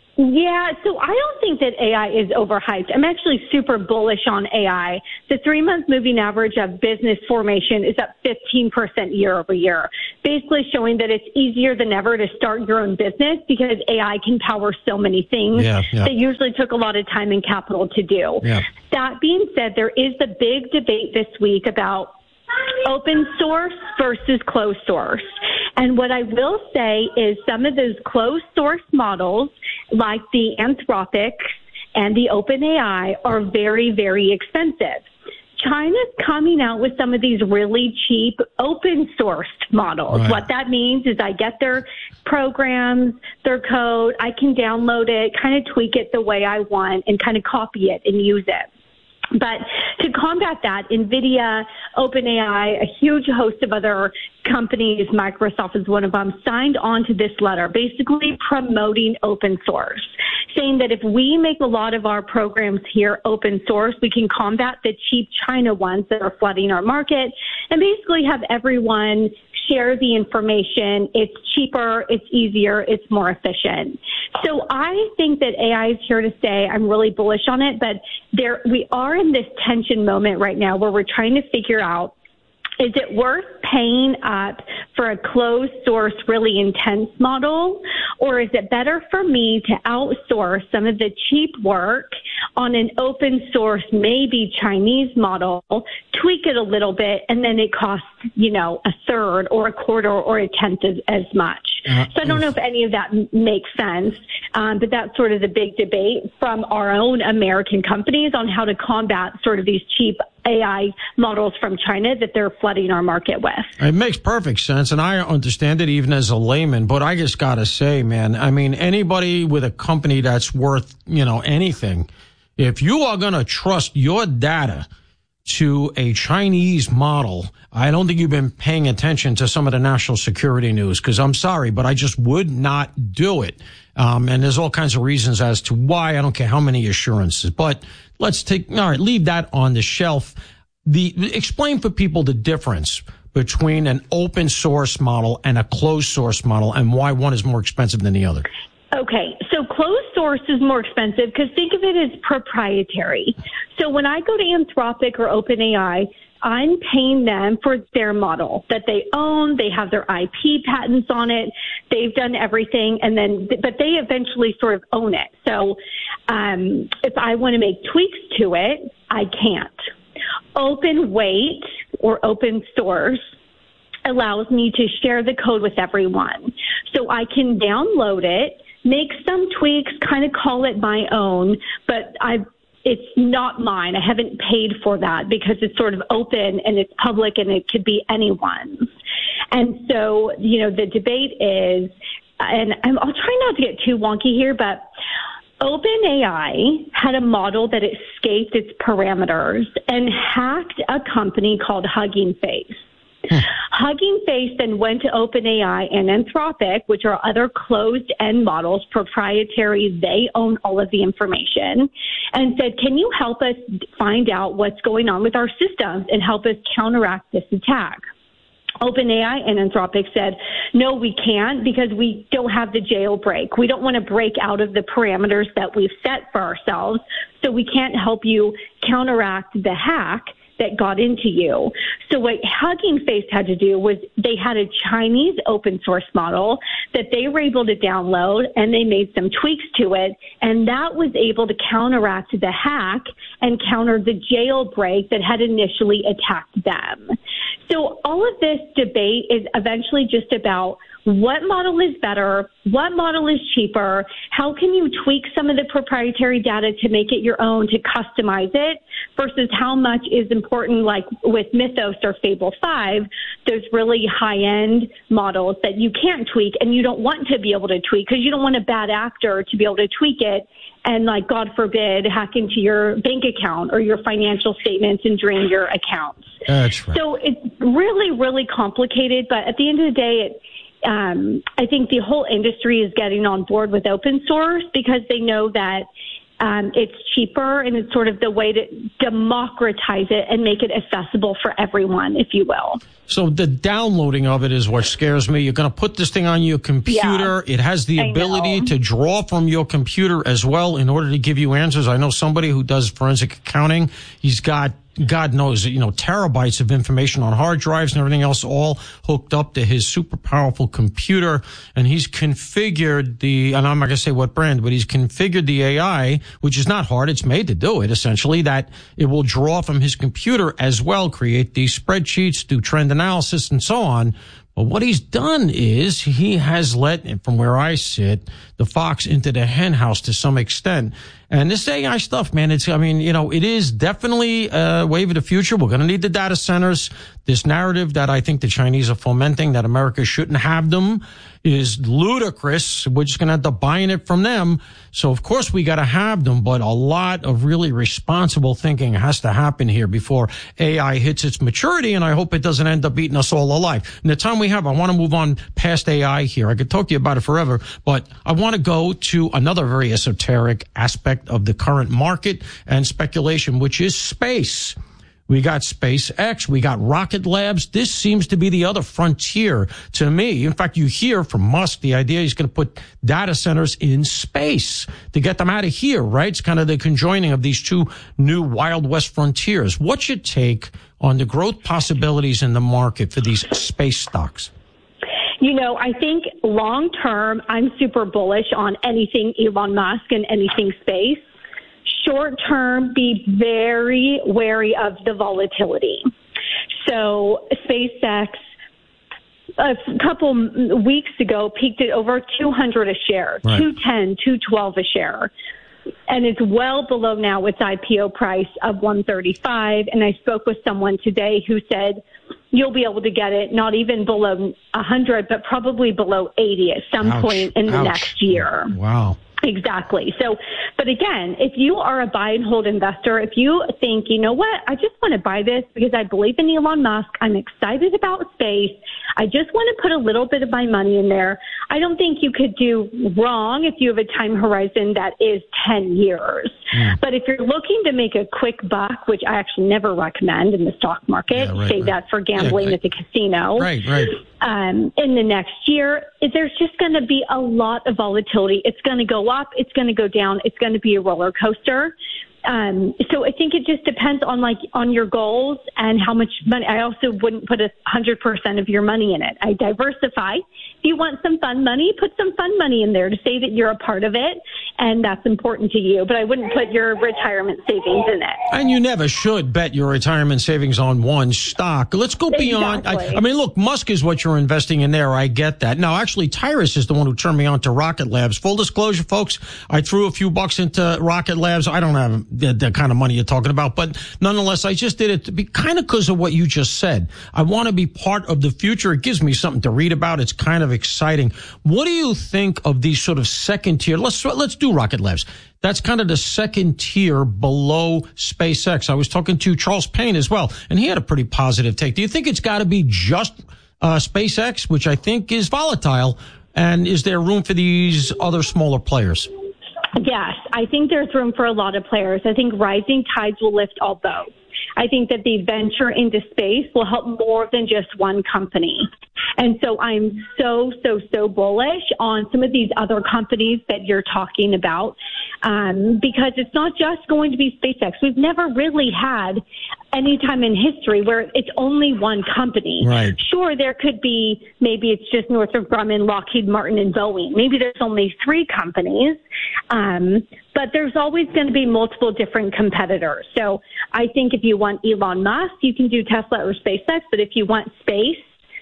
Yeah, so I don't think that AI is overhyped. I'm actually super bullish on AI. The 3-month moving average of business formation is up 15% year over year, basically showing that it's easier than ever to start your own business because AI can power so many things that usually took a lot of time and capital to do. Yeah. That being said, there is the big debate this week about open source versus closed source. And what I will say is some of those closed source models, like the Anthropic and the OpenAI, are very, very expensive. China's coming out with some of these really cheap open sourced models. Right. What that means is I get their programs, their code, I can download it, kind of tweak it the way I want and kind of copy it and use it. But to combat that, NVIDIA, OpenAI, a huge host of other companies, Microsoft is one of them, signed on to this letter, basically promoting open source, saying that if we make a lot of our programs here open source, we can combat the cheap China ones that are flooding our market and basically have everyone share the information. It's cheaper, it's easier, it's more efficient. So I think that AI is here to stay. I'm really bullish on it, but we are in this tension moment right now where we're trying to figure out, is it worth paying up for a closed source, really intense model, or is it better for me to outsource some of the cheap work on an open source, maybe Chinese model, tweak it a little bit, and then it costs, a third or a quarter or a tenth as much. So I don't know if any of that makes sense, but that's sort of the big debate from our own American companies on how to combat sort of these cheap AI models from China that they're flooding our market with. It makes perfect sense, and I understand it even as a layman, but I just got to say, man, I mean, anybody with a company that's worth, anything, if you are going to trust your data to a Chinese model, I don't think you've been paying attention to some of the national security news, because I'm sorry, but I just would not do it. And there's all kinds of reasons as to why. I don't care how many assurances, but leave that on the shelf. Explain for people the difference between an open source model and a closed source model and why one is more expensive than the other. Okay, so closed source is more expensive because think of it as proprietary. So when I go to Anthropic or OpenAI, I'm paying them for their model that they own. They have their IP patents on it. They've done everything, but they eventually sort of own it. So if I want to make tweaks to it, I can't. Open weight or open source allows me to share the code with everyone. So I can download it, make some tweaks, kind of call it my own, but it's not mine. I haven't paid for that because it's sort of open and it's public and it could be anyone's. And so, the debate is, and I'll try not to get too wonky here, but OpenAI had a model that escaped its parameters and hacked a company called Hugging Face. Hugging Face then went to OpenAI and Anthropic, which are other closed-end models, proprietary. They own all of the information, and said, can you help us find out what's going on with our systems and help us counteract this attack? OpenAI and Anthropic said, no, we can't because we don't have the jailbreak. We don't want to break out of the parameters that we've set for ourselves, so we can't help you counteract the hack that got into you. So what Hugging Face had to do was they had a Chinese open source model that they were able to download, and they made some tweaks to it, and that was able to counteract the hack and counter the jailbreak that had initially attacked them. So all of this debate is eventually just about what model is better, what model is cheaper, how can you tweak some of the proprietary data to make it your own, to customize it, versus how much is important, like with Mythos or Fable 5, those really high-end models that you can't tweak and you don't want to be able to tweak because you don't want a bad actor to be able to tweak it and, like, God forbid, hack into your bank account or your financial statements and drain your accounts. That's right. So it's really, really complicated, but at the end of the day, I think the whole industry is getting on board with open source because they know that it's cheaper and it's sort of the way to democratize it and make it accessible for everyone, if you will. So the downloading of it is what scares me. You're going to put this thing on your computer. Yeah, it has the ability to draw from your computer as well in order to give you answers. I know somebody who does forensic accounting. He's got, God knows, terabytes of information on hard drives and everything else all hooked up to his super powerful computer. And he's configured and I'm not going to say what brand, but he's configured the AI, which is not hard. It's made to do it, essentially, that it will draw from his computer as well, create these spreadsheets, do trend analysis and so on. But what he's done is he has let, from where I sit, the fox into the hen house to some extent. And this AI stuff, man, it is definitely a wave of the future. We're going to need the data centers. This narrative that I think the Chinese are fomenting, that America shouldn't have them, is ludicrous. We're just going to end up buying it from them. So, of course, we got to have them, but a lot of really responsible thinking has to happen here before AI hits its maturity, and I hope it doesn't end up eating us all alive. In the time we have, I want to move on past AI here. I could talk to you about it forever, but I want to go to another very esoteric aspect of the current market and speculation, which is space. We got SpaceX. We got Rocket Labs. This seems to be the other frontier to me. In fact, you hear from Musk the idea he's going to put data centers in space to get them out of here, right? It's kind of the conjoining of these two new Wild West frontiers. What's your take on the growth possibilities in the market for these space stocks? I think long term, I'm super bullish on anything Elon Musk and anything space. Short term, be very wary of the volatility. So SpaceX, a couple weeks ago, peaked at over 200 a share, right. 210, 212 a share. And it's well below now its IPO price of $135. And I spoke with someone today who said you'll be able to get it not even below 100, but probably below 80 at some point in the next year. Wow. Exactly. So, but again, if you are a buy and hold investor, if you think, you know what, I just want to buy this because I believe in Elon Musk, I'm excited about space, I just want to put a little bit of my money in there, I don't think you could do wrong if you have a time horizon that is 10 years. But if you're looking to make a quick buck, which I actually never recommend in the stock market, save that for gambling at the casino. Right. In the next year, there's just going to be a lot of volatility. It's going to go up. It's going to go down. It's going to be a roller coaster. So I think it just depends on your goals and how much money. I also wouldn't put 100% of your money in it. I diversify. If you want some fun money, put some fun money in there to say that you're a part of it and that's important to you. But I wouldn't put your retirement savings in it. And you never should bet your retirement savings on one stock. Let's go beyond. Exactly. I mean, look, Musk is what you're investing in there. I get that. Now, actually, Tyrus is the one who turned me on to Rocket Labs. Full disclosure, folks, I threw a few bucks into Rocket Labs. I don't have the kind of money you're talking about, but nonetheless, I just did it to be kind of because of what you just said. I want to be part of the future. It gives me something to read about. It's kind of exciting. What do you think of these sort of second tier? Let's do Rocket Labs. That's kind of the second tier below SpaceX. I was talking to Charles Payne as well, and he had a pretty positive take. Do you think it's got to be just SpaceX, which I think is volatile, and is there room for these other smaller players? Yes, I think there's room for a lot of players. I think rising tides will lift all boats. I think that the venture into space will help more than just one company. And so I'm so bullish on some of these other companies that you're talking about, because it's not just going to be SpaceX. We've never really had any time in history where it's only one company. Right. Sure, there could be, maybe it's just Northrop Grumman, Lockheed Martin, and Boeing. Maybe there's only 3 companies, but there's always going to be multiple different competitors. So I think if you want Elon Musk, you can do Tesla or SpaceX, but if you want space,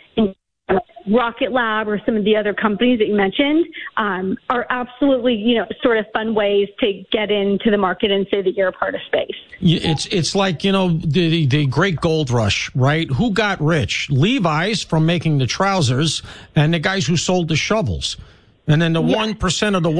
Rocket Lab or some of the other companies that you mentioned are absolutely, sort of fun ways to get into the market and say that you're a part of space. It's like, the great gold rush, right? Who got rich? Levi's from making the trousers and the guys who sold the shovels. And then the 1% of the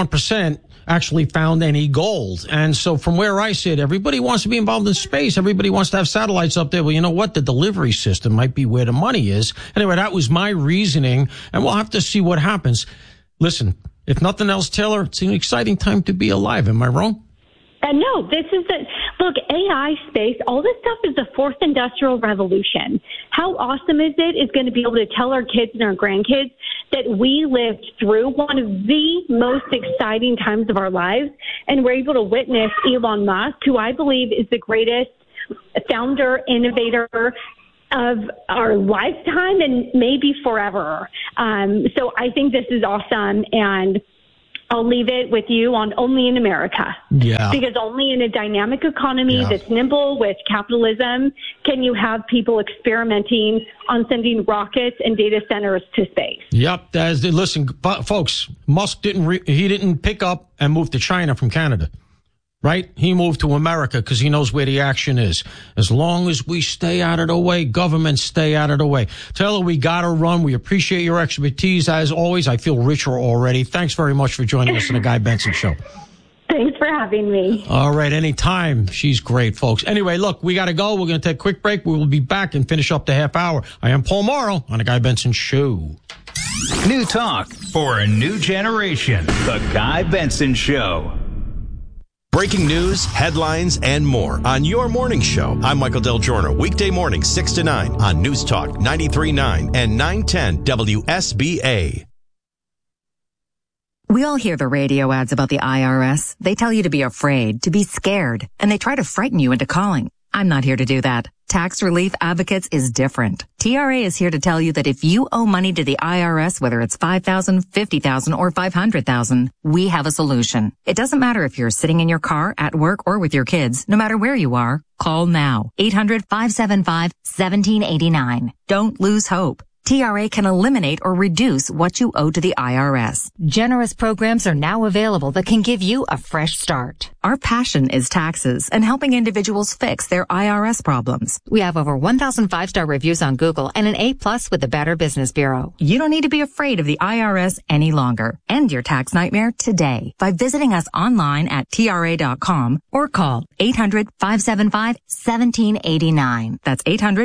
1% actually found any gold. And so from where I sit, everybody wants to be involved in space. Everybody wants to have satellites up there. Well, you know what? The delivery system might be where the money is. Anyway, that was my reasoning, and we'll have to see what happens. Listen, if nothing else, Taylor, it's an exciting time to be alive. Am I wrong? No, this is look, AI, space, all this stuff is the 4th industrial revolution. How awesome is it is going to be able to tell our kids and our grandkids that we lived through one of the most exciting times of our lives, and we're able to witness Elon Musk, who I believe is the greatest founder, innovator of our lifetime and maybe forever. So I think this is awesome, and I'll leave it with you on Only in America. Yeah. Because only in a dynamic economy that's nimble with capitalism can you have people experimenting on sending rockets and data centers to space. Yep. Listen, folks, Musk didn't pick up and move to China from Canada. Right? He moved to America because he knows where the action is. As long as we stay out of the way, governments stay out of the way. Taylor, we got to run. We appreciate your expertise. As always, I feel richer already. Thanks very much for joining us on the Guy Benson Show. Thanks for having me. All right. Anytime. She's great, folks. Anyway, look, we got to go. We're going to take a quick break. We will be back and finish up the half hour. I am Paul Morrow on the Guy Benson Show. New talk for a new generation. The Guy Benson Show. Breaking news, headlines, and more on your morning show. I'm Michael Del Giorno, weekday morning 6 to 9 on News Talk 93.9 and 910 WSBA. We all hear the radio ads about the IRS. They tell you to be afraid, to be scared, and they try to frighten you into calling. I'm not here to do that. Tax Relief Advocates is different. TRA is here to tell you that if you owe money to the IRS, whether it's $5,000, $50,000, or $500,000, we have a solution. It doesn't matter if you're sitting in your car, at work, or with your kids. No matter where you are, call now. 800-575-1789. Don't lose hope. TRA can eliminate or reduce what you owe to the IRS. Generous programs are now available that can give you a fresh start. Our passion is taxes and helping individuals fix their IRS problems. We have over 1,000 5-star reviews on Google and an A+ with the Better Business Bureau. You don't need to be afraid of the IRS any longer. End your tax nightmare today by visiting us online at TRA.com or call 800-575-1789. That's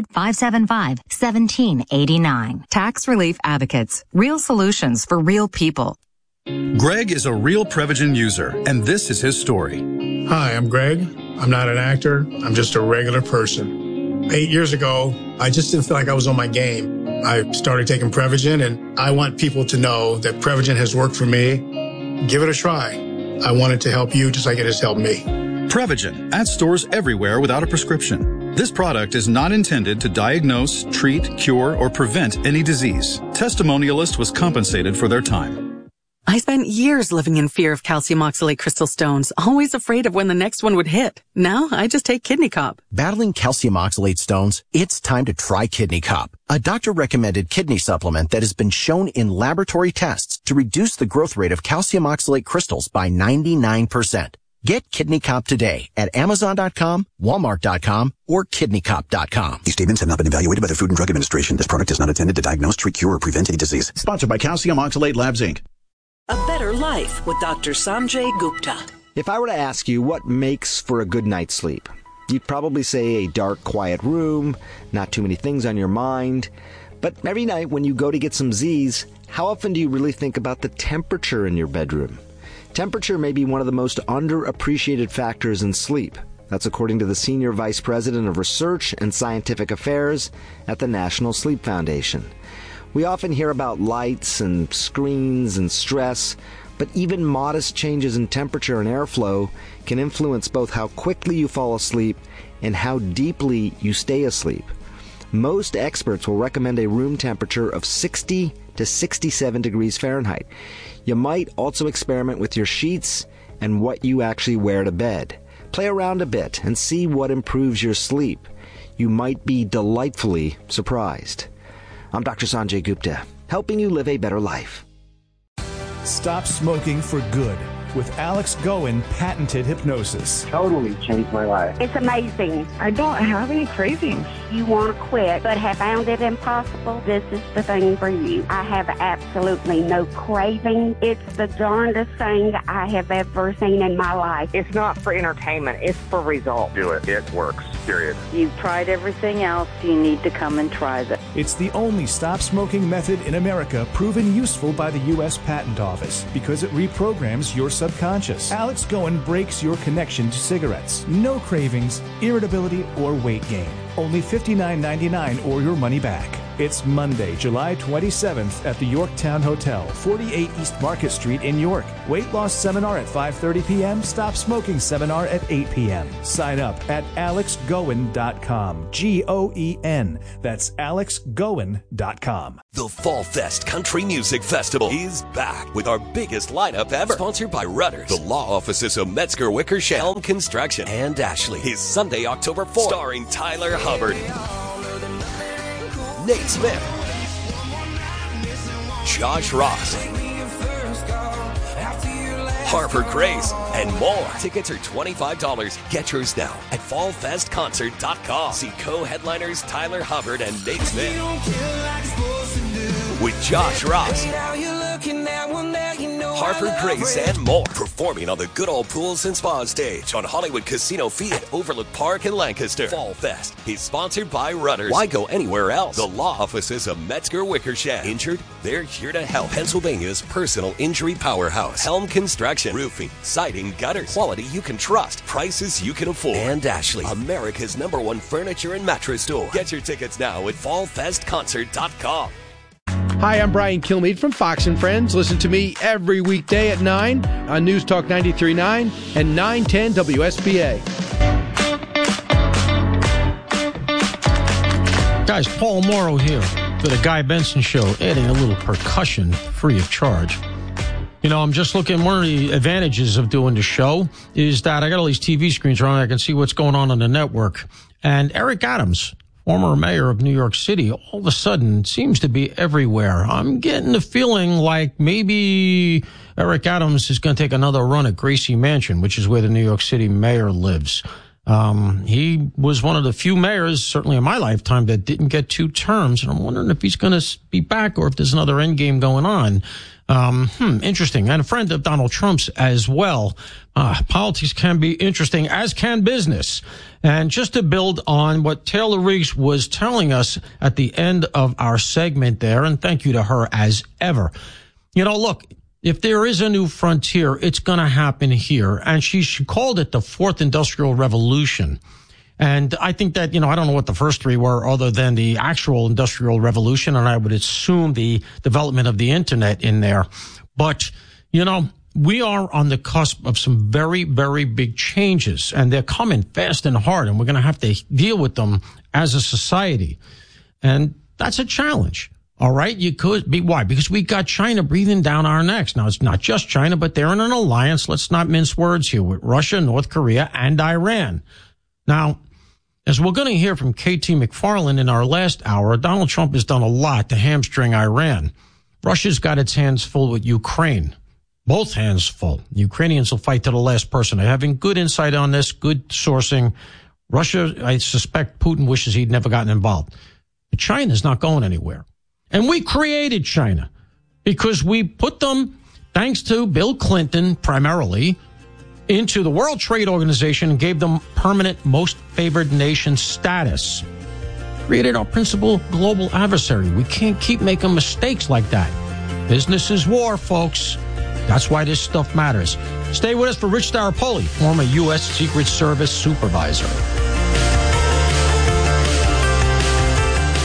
800-575-1789. Tax Relief Advocates. Real solutions for real people. Greg is a real Prevagen user, and this is his story. Hi, I'm Greg. I'm not an actor. I'm just a regular person. 8 years ago, I just didn't feel like I was on my game. I started taking Prevagen, and I want people to know that Prevagen has worked for me. Give it a try. I wanted to help you just like it has helped me. Prevagen at stores everywhere without a prescription. This product is not intended to diagnose, treat, cure, or prevent any disease. Testimonialist was compensated for their time. I spent years living in fear of calcium oxalate crystal stones, always afraid of when the next one would hit. Now I just take Kidney Cop. Battling calcium oxalate stones? It's time to try Kidney Cop, a doctor-recommended kidney supplement that has been shown in laboratory tests to reduce the growth rate of calcium oxalate crystals by 99%. Get Kidney Cop today at Amazon.com, Walmart.com, or KidneyCop.com. These statements have not been evaluated by the Food and Drug Administration. This product is not intended to diagnose, treat, cure, or prevent any disease. Sponsored by Calcium Oxalate Labs, Inc. A Better Life with Dr. Sanjay Gupta. If I were to ask you what makes for a good night's sleep, you'd probably say a dark, quiet room, not too many things on your mind. But every night when you go to get some Z's, how often do you really think about the temperature in your bedroom? Temperature may be one of the most underappreciated factors in sleep. That's according to the Senior Vice President of Research and Scientific Affairs at the National Sleep Foundation. We often hear about lights and screens and stress, But even modest changes in temperature and airflow can influence both how quickly you fall asleep and how deeply you stay asleep. Most experts will recommend a room temperature of 60 to 67 degrees Fahrenheit. You might also experiment with your sheets and what you actually wear to bed. Play around a bit and see what improves your sleep. You might be delightfully surprised. I'm Dr. Sanjay Gupta, helping you live a better life. Stop smoking for good with Alex Goen patented hypnosis. Totally changed my life. It's amazing. I don't have any cravings. You want to quit but have found it impossible? This is the thing for you. I have absolutely no craving. It's the darndest thing I have ever seen in my life. It's not for entertainment. It's for results. Do it. It works. Period. You've tried everything else. You need to come and try this. It's the only stop smoking method in America proven useful by the U.S. Patent Office because it reprograms your subconscious. Alex Goen breaks your connection to cigarettes. No cravings, irritability, or weight gain. Only $59.99 or your money back. It's Monday, July 27th at the Yorktown Hotel, 48 East Market Street in York. Weight loss seminar at 5:30 p.m. Stop smoking seminar at 8 p.m. Sign up at alexgoen.com. Goen. That's alexgoen.com. The Fall Fest Country Music Festival is back with our biggest lineup ever. Sponsored by Rudders, the law offices of Metzger Wickersham, Helm Construction, and Ashley. Is Sunday, October 4th, starring Tyler Hubbard, Nate Smith, Josh Ross, Harper Grace, and more. Tickets are $25. Get yours now at fallfestconcert.com. See co-headliners Tyler Hubbard and Nate Smith with Josh Ross, Harper Grace, and more. Performing on the Good Old Pools and Spa stage on Hollywood Casino Field, Overlook Park in Lancaster. Fall Fest is sponsored by Rudders. Why go anywhere else? The law offices of Metzger Wickersham. Injured? They're here to help. Pennsylvania's personal injury powerhouse. Helm Construction. Roofing, siding, gutters. Quality you can trust. Prices you can afford. And Ashley, America's #1 furniture and mattress store. Get your tickets now at fallfestconcert.com. Hi, I'm Brian Kilmeade from Fox & Friends. Listen to me every weekday at 9 on News Talk 93.9 and 910 WSBA. Guys, Paul Morrow here for the Guy Benson Show, adding a little percussion free of charge. You know, I'm just looking, one of the advantages of doing the show is that I got all these TV screens around, I can see what's going on the network. And Eric Adams, former mayor of New York City, all of a sudden seems to be everywhere. I'm getting the feeling like maybe Eric Adams is going to take another run at Gracie Mansion, which is where the New York City mayor lives. He was one of the few mayors, certainly in my lifetime, that didn't get 2 terms. And I'm wondering if he's going to be back or if there's another end game going on. Interesting. And a friend of Donald Trump's as well. Politics can be interesting, as can business. And just to build on what Taylor Riggs was telling us at the end of our segment there, and thank you to her as ever. You know, look, if there is a new frontier, it's going to happen here. And she called it the 4th Industrial Revolution. And I think that, you know, I don't know what the first 3 were other than the actual Industrial Revolution, and I would assume the development of the Internet in there. But, you know, we are on the cusp of some very, very big changes, and they're coming fast and hard, and we're going to have to deal with them as a society. And that's a challenge. All right. You could be. Why? Because we got China breathing down our necks. Now, it's not just China, but they're in an alliance. Let's not mince words here with Russia, North Korea, and Iran. Now, as we're going to hear from K.T. McFarland in our last hour, Donald Trump has done a lot to hamstring Iran. Russia's got its hands full with Ukraine. Both hands full. The Ukrainians will fight to the last person. They're having good insight on this, good sourcing. Russia, I suspect Putin wishes he'd never gotten involved. But China's not going anywhere. And we created China because we put them, thanks to Bill Clinton primarily, into the World Trade Organization and gave them permanent most favored nation status. Created our principal global adversary. We can't keep making mistakes like that. Business is war, folks. That's why this stuff matters. Stay with us for Rich Staropoli, former U.S. Secret Service supervisor.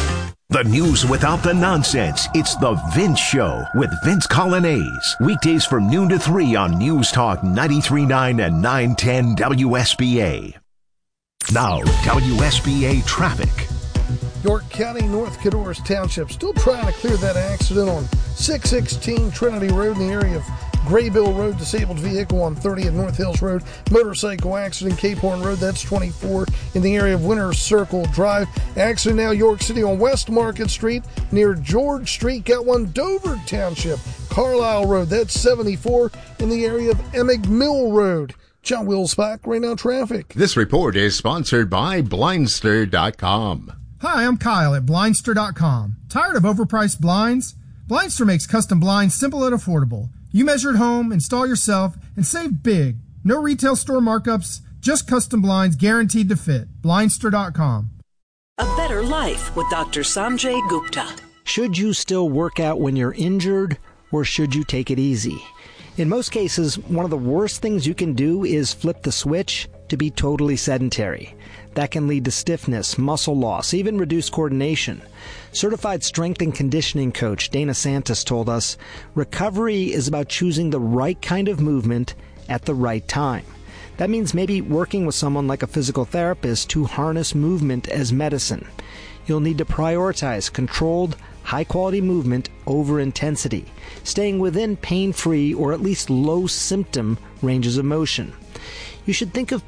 The news without the nonsense. It's The Vince Show with Vince Colonnese. Weekdays from noon to 3 on News Talk 93.9 and 910 WSBA. Now, WSBA traffic. York County, North Cadorus Township, still trying to clear that accident on 616 Trinity Road in the area of Graybill Road. Disabled vehicle on 30 at North Hills Road. Motorcycle accident, Cape Horn Road, that's 24 in the area of Winter Circle Drive. Accident now York City on West Market Street near George Street. Got one Dover Township, Carlisle Road, that's 74 in the area of Emig Mill Road. John Wilsbach, right now traffic. This report is sponsored by Blindster.com. Hi, I'm Kyle at Blindster.com. Tired of overpriced blinds? Blindster makes custom blinds simple and affordable. You measure at home, install yourself, and save big. No retail store markups, just custom blinds guaranteed to fit. Blindster.com. A better life with Dr. Sanjay Gupta. Should you still work out when you're injured, or should you take it easy? In most cases, one of the worst things you can do is flip the switch to be totally sedentary. That can lead to stiffness, muscle loss, even reduced coordination. Certified strength and conditioning coach Dana Santos told us, recovery is about choosing the right kind of movement at the right time. That means maybe working with someone like a physical therapist to harness movement as medicine. You'll need to prioritize controlled, high-quality movement over intensity, staying within pain-free or at least low-symptom ranges of motion. You should think of